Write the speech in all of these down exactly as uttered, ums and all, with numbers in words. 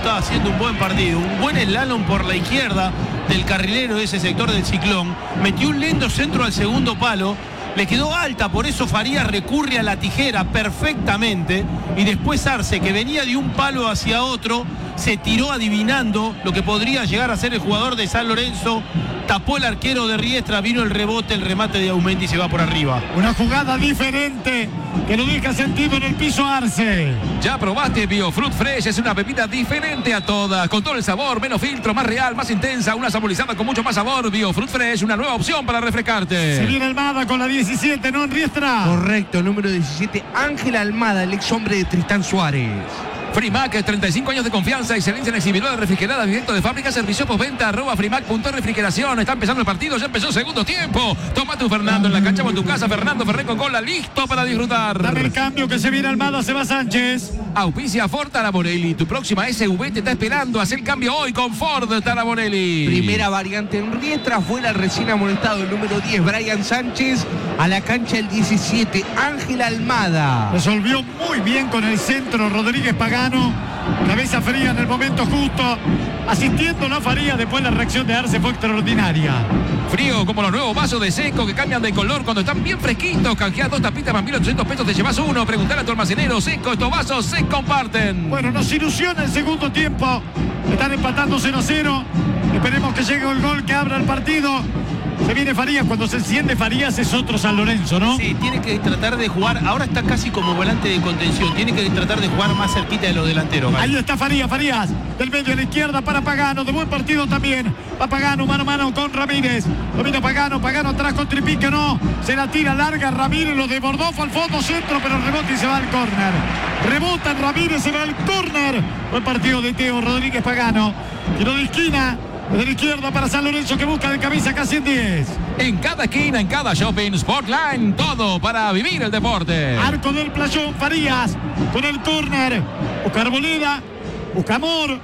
estaba haciendo un buen partido. Un buen slalom por la izquierda del carrilero de ese sector del Ciclón. Metió un lindo centro al segundo palo. Le quedó alta, por eso Farías recurre a la tijera perfectamente. Y después Arce, que venía de un palo hacia otro, se tiró adivinando lo que podría llegar a ser el jugador de San Lorenzo. Tapó el arquero de Riestra, vino el rebote, el remate de Aumendi y se va por arriba. Una jugada diferente que lo deja sentido en el piso Arce. Ya probaste Biofruit Fresh, es una bebida diferente a todas, con todo el sabor, menos filtro, más real, más intensa, una saborizada con mucho más sabor. Biofruit Fresh, una nueva opción para refrescarte. Se viene Almada con la diecisiete, ¿no, en Riestra? Correcto, número diecisiete, Ángel Almada, el ex hombre de Tristán Suárez. Frimac, treinta y cinco años de confianza, excelencia en exhibidores refrigeradas directo de fábrica, servicio postventa, arroba frimac punto refrigeración. Está empezando el partido, ya empezó el segundo tiempo. Tómate un Fernando en la cancha o en tu casa. Fernando Ferré con cola, listo para disfrutar. Dame el cambio que se viene Almada, se va Sánchez. Auspicia Ford Taraborelli, tu próxima S U V te está esperando. Haz el cambio hoy con Ford Taraborelli. Primera variante en Riestra, fuera recién amonestado el número diez, Brian Sánchez. A la cancha el diecisiete, Ángel Almada. Resolvió muy bien con el centro Rodríguez Pagano. Cabeza fría en el momento justo. Asistiendo no Faría, después la reacción de Arce fue extraordinaria. Frío como los nuevos vasos de Seco que cambian de color cuando están bien fresquitos. Canjeas dos tapitas más mil ochocientos pesos, te llevas uno. Preguntar a tu almacenero. Seco, estos vasos se comparten. Bueno, nos ilusiona el segundo tiempo. Están empatando cero a cero. Esperemos que llegue el gol que abra el partido. Se viene Farías, cuando se enciende Farías es otro San Lorenzo, ¿no? Sí, tiene que tratar de jugar, ahora está casi como volante de contención, tiene que tratar de jugar más cerquita de los delanteros. Gary. Ahí está Farías, Farías, del medio a la izquierda para Pagano, de buen partido también. Va Pagano, mano a mano con Ramírez. Domina Pagano, Pagano atrás con Tripique, no. Se la tira larga, Ramírez lo desbordó, fue al fondo, centro, pero rebote y se va al córner. Rebota Ramírez, se va al córner. Buen partido de Teo Rodríguez Pagano. Tiro de esquina. De la izquierda para San Lorenzo que busca de cabeza casi en diez. En cada esquina, en cada shopping, Sportline, todo para vivir el deporte. Arco del Playón, Farías con el córner. Busca Arboleda, busca Amor,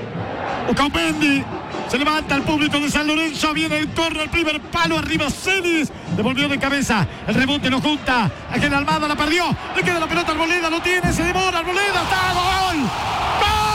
busca Aumendi. Se levanta el público de San Lorenzo. Viene el córner, primer palo arriba. Celis devolvió de cabeza. El rebote lo junta. Aquel Almada la perdió. Le queda la pelota a Arboleda. Lo tiene, se demora. Arboleda está. ¡Gol!